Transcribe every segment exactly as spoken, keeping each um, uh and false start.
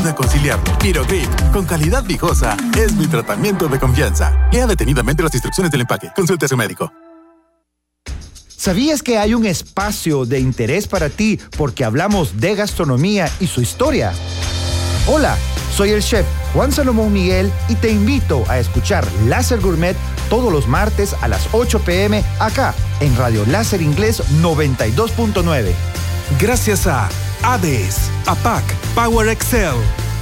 ayuda a conciliarlo. Pirogrip, con calidad viejosa, es mi tratamiento de confianza. Lea detenidamente las instrucciones del empaque. Consulte a su médico. ¿Sabías que hay un espacio de interés para ti porque hablamos de gastronomía y su historia? Hola, soy el chef Juan Salomón Miguel y te invito a escuchar Láser Gourmet todos los martes a las ocho pm acá en Radio Láser Inglés noventa y dos punto nueve. Gracias a A D E S, A P A C, Power Excel.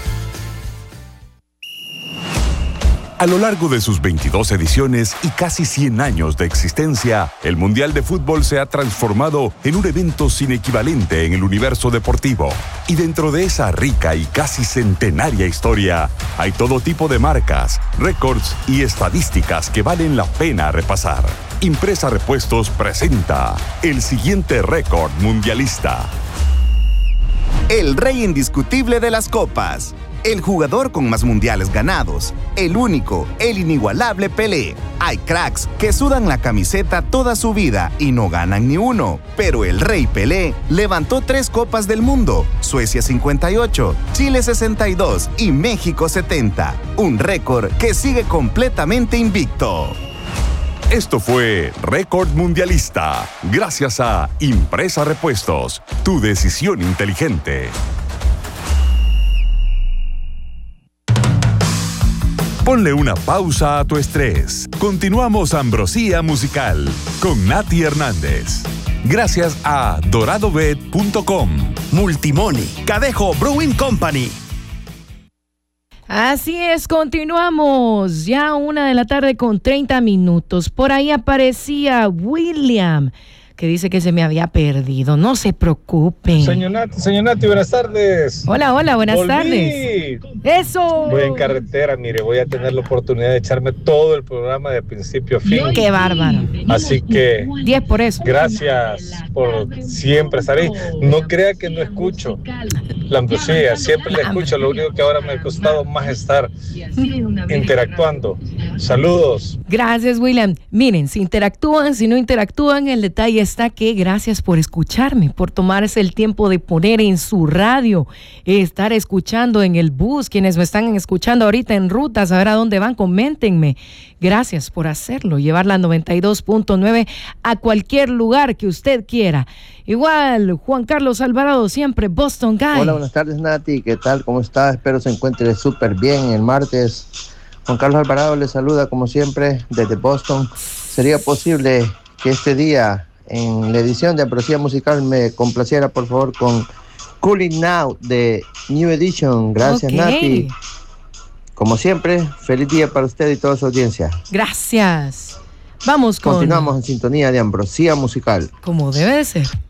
A lo largo de sus veintidós ediciones y casi cien años de existencia, el Mundial de Fútbol se ha transformado en un evento sin equivalente en el universo deportivo. Y dentro de esa rica y casi centenaria historia, hay todo tipo de marcas, récords y estadísticas que valen la pena repasar. Impresa Repuestos presenta el siguiente récord mundialista. El rey indiscutible de las copas. El jugador con más mundiales ganados, el único, el inigualable Pelé. Hay cracks que sudan la camiseta toda su vida y no ganan ni uno. Pero el rey Pelé levantó tres copas del mundo, Suecia cincuenta y ocho, Chile sesenta y dos y México setenta. Un récord que sigue completamente invicto. Esto fue Récord Mundialista, gracias a Impresa Repuestos, tu decisión inteligente. Ponle una pausa a tu estrés. Continuamos Ambrosía Musical con Nati Hernández. Gracias a dorado bet punto com. Multimoni, Cadejo Brewing Company. Así es, continuamos. Ya una de la tarde con treinta minutos. Por ahí aparecía William, que dice que se me había perdido. No se preocupen. Señor Nati, señor Nati, buenas tardes. Hola, hola, buenas Volví. tardes. ¡Eso! Voy en carretera, mire, voy a tener la oportunidad de echarme todo el programa de principio a fin. ¡Qué bárbaro! Así que... diez por eso. Gracias por siempre estar ahí. No crea que no escucho la Ambrosía, siempre la escucho. Lo único que ahora me ha costado más estar interactuando. Saludos. Gracias, William. Miren, si interactúan, si no interactúan, el detalle está que gracias por escucharme, por tomarse el tiempo de poner en su radio, estar escuchando en el bus, quienes me están escuchando ahorita en ruta, saber a dónde van, coméntenme. Gracias por hacerlo, llevar la noventa y dos punto nueve a cualquier lugar que usted quiera. Igual, Juan Carlos Alvarado, siempre Boston Guy. Hola, buenas tardes, Nati, ¿qué tal? ¿Cómo está? Espero se encuentre súper bien el martes. Juan Carlos Alvarado le saluda como siempre desde Boston. ¿Sería posible que este día en la edición de Ambrosía Musical me complaciera por favor con Cooling Now de New Edition? Gracias, okay. Nati. Como siempre, feliz día para usted y toda su audiencia. Gracias. Vamos con... Continuamos en sintonía de Ambrosía Musical. Como debe de ser.